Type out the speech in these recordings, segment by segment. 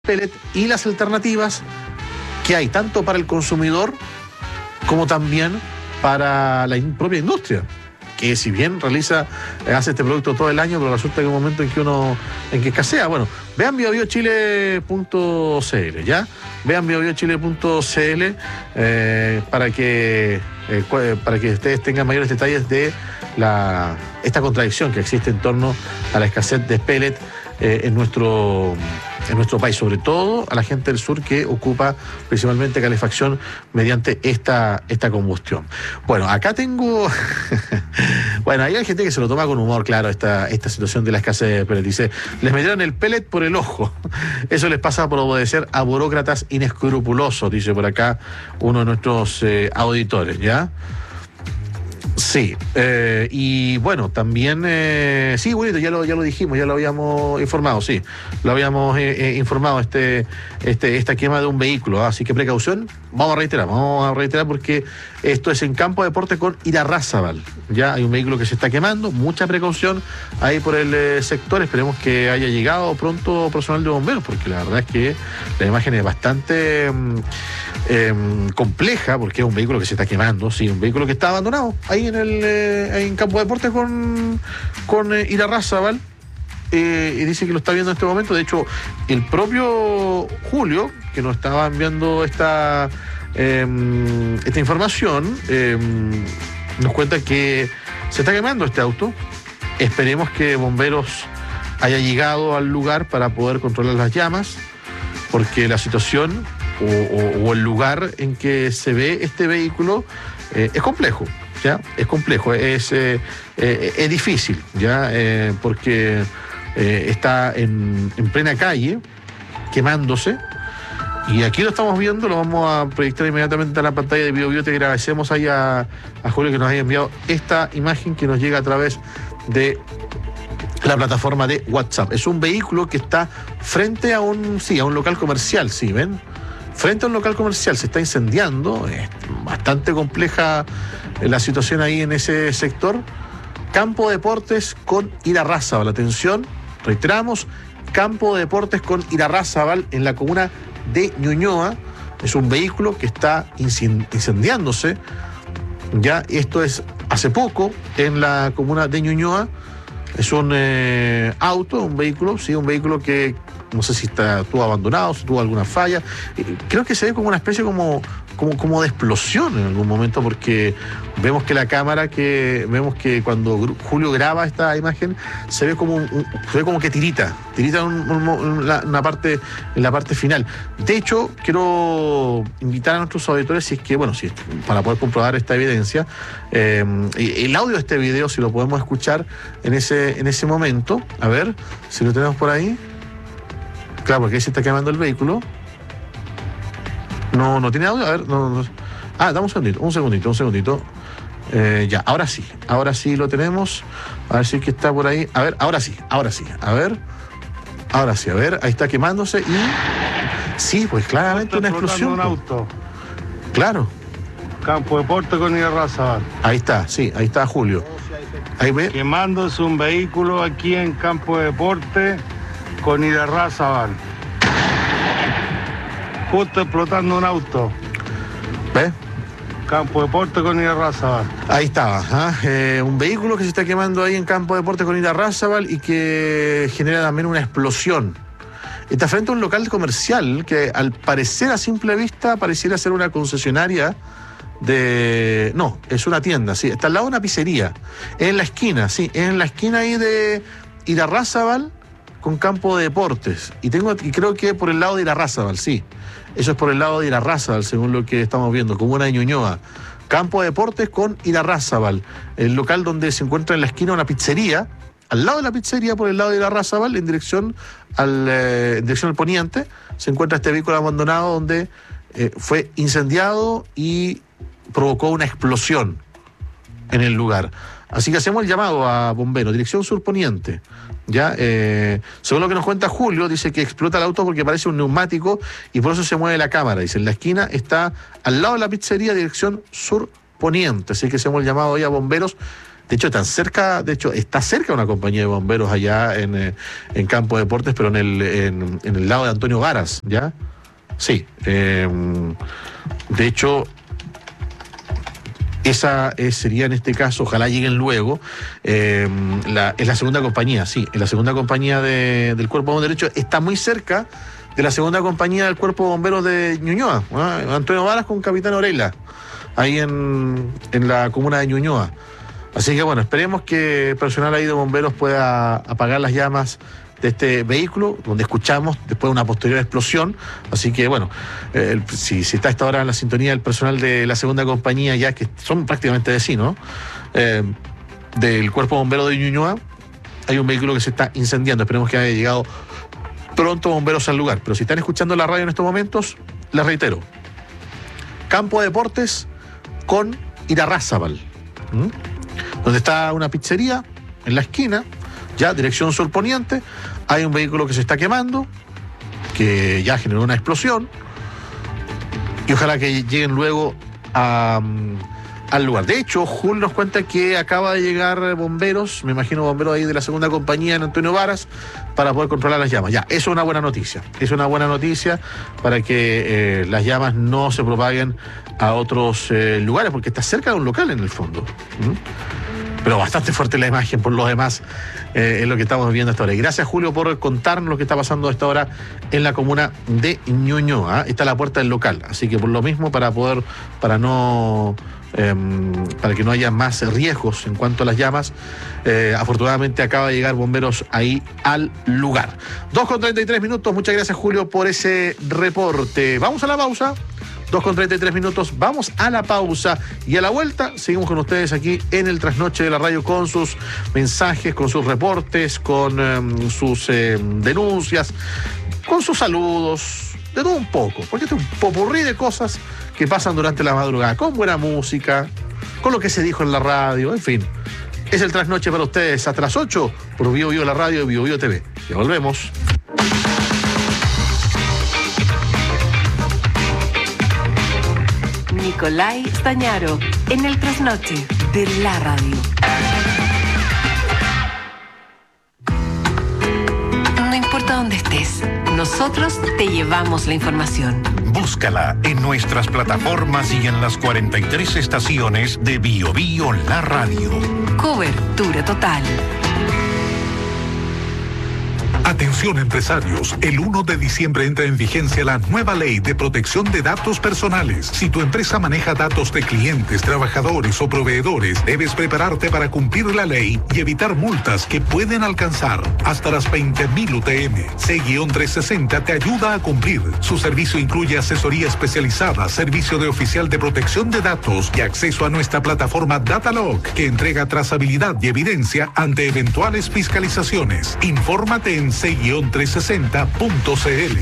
pellet y las alternativas que hay tanto para el consumidor como también para la propia industria, que si bien hace este producto todo el año, pero resulta que hay un momento en que escasea. Bueno, vean biobiochile.cl, ¿ya? Vean biobiochile.cl para que ustedes tengan mayores detalles de esta contradicción que existe en torno a la escasez de pellet en nuestro país, sobre todo a la gente del sur que ocupa principalmente calefacción mediante esta combustión. Bueno, acá tengo bueno, ahí hay gente que se lo toma con humor, claro, esta situación de la escasez de pellet. Dice, les metieron el pellet por el ojo. Eso les pasa por obedecer a burócratas inescrupulosos, dice por acá uno de nuestros auditores, ¿ya? Sí, y bueno, también, sí, bonito, ya lo dijimos, ya lo habíamos informado, sí, lo habíamos informado, esta quema de un vehículo, así que precaución, vamos a reiterar porque esto es en Campo de Deportes con Irarrázaval, ya hay un vehículo que se está quemando, mucha precaución ahí por el sector, esperemos que haya llegado pronto personal de bomberos, porque la verdad es que la imagen es bastante compleja, porque es un vehículo que se está quemando, sí, un vehículo que está abandonado ahí en Campo de Deportes con Irarrázaval, y dice que lo está viendo en este momento. De hecho, el propio Julio, que nos estaba enviando esta información, nos cuenta que se está quemando este auto. Esperemos que bomberos haya llegado al lugar para poder controlar las llamas, porque la situación o el lugar en que se ve este vehículo es complejo. ¿Ya? Es complejo, es difícil, ¿ya? Porque está en plena calle, quemándose, y aquí lo estamos viendo, lo vamos a proyectar inmediatamente a la pantalla de BioBio. Te agradecemos ahí a Julio que nos haya enviado esta imagen que nos llega a través de la plataforma de WhatsApp. Es un vehículo que está frente a un local comercial, ¿sí ven? Frente a un local comercial, se está incendiando, es bastante compleja la situación ahí en ese sector. Campo de Deportes con Irarrázaval, atención, reiteramos, Campo de Deportes con Irarrázaval en la comuna de Ñuñoa. Es un vehículo que está incendiándose, ya esto es hace poco en la comuna de Ñuñoa. Es un un vehículo que no sé si estuvo abandonado, si tuvo alguna falla. Creo que se ve como una especie como de explosión en algún momento, porque vemos que vemos que cuando Julio graba esta imagen se ve como que tirita en la parte final. De hecho, quiero invitar a nuestros auditores, para poder comprobar esta evidencia, el audio de este video, si lo podemos escuchar en ese momento, a ver si lo tenemos por ahí. Claro, porque ahí se está quemando el vehículo. No tiene audio, a ver, no. Ah, dame un segundito. Ya, ahora sí lo tenemos. A ver si es que está por ahí. A ver, ahora sí. A ver, ahí está quemándose y sí, pues claramente una explosión. Un auto. Claro. Campo de Deportes con Irarrázaval. Ahí está, sí, ahí está Julio. Ahí ve. Quemándose un vehículo aquí en Campo de Deportes con Irarrázaval. Justo explotando un auto. ¿Ves? Campo de Deportes con Irarrázaval. Ahí estaba, un vehículo que se está quemando ahí en Campo de Deportes con Irarrázaval y que genera también una explosión. Está frente a un local comercial que al parecer a simple vista pareciera ser una concesionaria no, es una tienda, sí, está al lado de una pizzería, en la esquina ahí de Irarrázaval con Campo de Deportes, y creo que por el lado de Irarrázaval, sí, eso es por el lado de Irarrázaval, según lo que estamos viendo, comuna de Ñuñoa. Campo de Deportes con Irarrázaval, el local donde se encuentra en la esquina una pizzería, al lado de la pizzería, por el lado de Irarrázaval, en dirección al poniente, se encuentra este vehículo abandonado donde fue incendiado y provocó una explosión en el lugar. Así que hacemos el llamado a bomberos, dirección sur-poniente. Ya, según lo que nos cuenta Julio, dice que explota el auto porque parece un neumático y por eso se mueve la cámara. Dice, en la esquina está al lado de la pizzería, dirección sur-poniente. Así que hacemos el llamado hoy a bomberos De hecho, está cerca una compañía de bomberos allá en Campo de Deportes, pero en el lado de Antonio Varas, ¿ya? Sí. De hecho, esa sería en este caso, ojalá lleguen luego, es la segunda compañía, sí, es la segunda compañía del Cuerpo de Bomberos. De hecho, está muy cerca de la segunda compañía del Cuerpo de Bomberos de Ñuñoa, Antonio Varas con Capitán Orella, ahí en la comuna de Ñuñoa. Así que bueno, esperemos que el personal ahí de bomberos pueda apagar las llamas de este vehículo, donde escuchamos después de una posterior explosión. Así que bueno, si está a esta hora en la sintonía el personal de la segunda compañía, ya que son prácticamente vecinos, del Cuerpo de Bomberos de Ñuñoa, hay un vehículo que se está incendiando. Esperemos que haya llegado pronto bomberos al lugar. Pero si están escuchando la radio en estos momentos, les reitero, Campo de Deportes con Irarrázaval, donde está una pizzería en la esquina, ya dirección sur poniente. Hay un vehículo que se está quemando, que ya generó una explosión, y ojalá que lleguen luego al lugar. De hecho, Jul nos cuenta que acaba de llegar bomberos, me imagino bomberos ahí de la segunda compañía en Antonio Varas, para poder controlar las llamas. Ya, eso es una buena noticia. Es una buena noticia para que las llamas no se propaguen a otros lugares, porque está cerca de un local en el fondo. Pero bastante fuerte la imagen, por lo demás, es lo que estamos viendo hasta ahora. Y gracias, Julio, por contarnos lo que está pasando a esta hora en la comuna de Ñuñoa. Está la puerta del local, así que por lo mismo, para que no haya más riesgos en cuanto a las llamas, afortunadamente acaba de llegar bomberos ahí al lugar. 2:33, muchas gracias, Julio, por ese reporte. Vamos a la pausa. 2:33, vamos a la pausa y a la vuelta seguimos con ustedes aquí en el Trasnoche de la Radio con sus mensajes, con sus reportes, con sus denuncias, con sus saludos, de todo un poco, porque este es un popurrí de cosas que pasan durante la madrugada, con buena música, con lo que se dijo en la radio, en fin. Es el Trasnoche para ustedes hasta las 8 por Bio Bio la Radio y Bio Bio TV. Ya volvemos. Nicolai Stañaro, en el Trasnoche de la Radio. No importa dónde estés, nosotros te llevamos la información. Búscala en nuestras plataformas y en las 43 estaciones de Bio Bio la Radio. Cobertura total. Atención empresarios, el 1 de diciembre entra en vigencia la nueva ley de protección de datos personales. Si tu empresa maneja datos de clientes, trabajadores o proveedores, debes prepararte para cumplir la ley y evitar multas que pueden alcanzar hasta las 20.000 UTM. C-360 te ayuda a cumplir. Su servicio incluye asesoría especializada, servicio de oficial de protección de datos y acceso a nuestra plataforma Datalog, que entrega trazabilidad y evidencia ante eventuales fiscalizaciones. Infórmate en c-360.cl.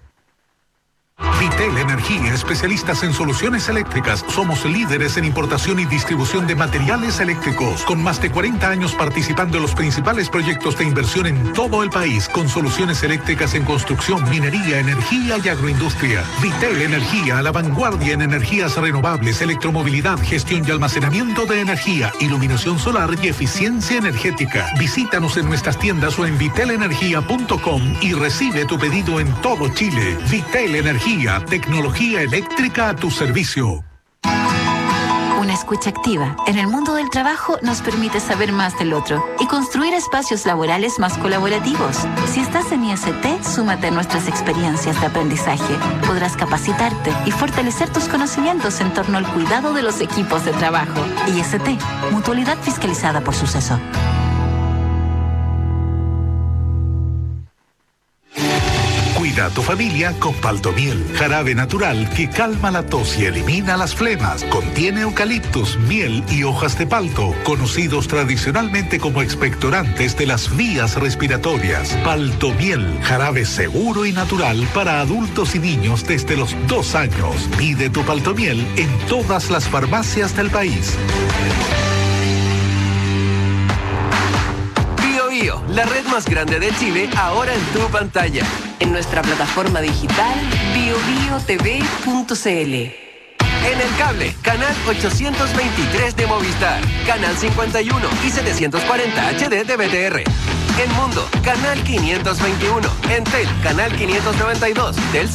Vitel Energía, especialistas en soluciones eléctricas. Somos líderes en importación y distribución de materiales eléctricos, con más de 40 años participando en los principales proyectos de inversión en todo el país, con soluciones eléctricas en construcción, minería, energía y agroindustria. Vitel Energía, a la vanguardia en energías renovables, electromovilidad, gestión y almacenamiento de energía, iluminación solar y eficiencia energética. Visítanos en nuestras tiendas o en vitelenergia.com y recibe tu pedido en todo Chile. Vitel Energía, tecnología eléctrica a tu servicio. Una escucha activa en el mundo del trabajo nos permite saber más del otro y construir espacios laborales más colaborativos. Si estás en IST, súmate a nuestras experiencias de aprendizaje. Podrás capacitarte y fortalecer tus conocimientos en torno al cuidado de los equipos de trabajo. IST, mutualidad fiscalizada por Suceso. Cuida a tu familia con Paltomiel, jarabe natural que calma la tos y elimina las flemas. Contiene eucaliptus, miel y hojas de palto, conocidos tradicionalmente como expectorantes de las vías respiratorias. Paltomiel, jarabe seguro y natural para adultos y niños desde los 2 años. Pide tu Paltomiel en todas las farmacias del país. Bio Bio, la red más grande de Chile, ahora en tu pantalla. En nuestra plataforma digital biobiotv.cl. En el cable, canal 823 de Movistar, canal 51 y 740 HD de BTR. En Mundo, canal 521. En Tel, canal 592. Del